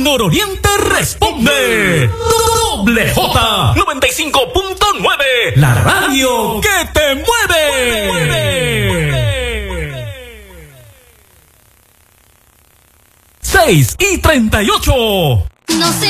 El Nororiente responde. Doble J 95.9. La radio que te mueve. 6:38. No sé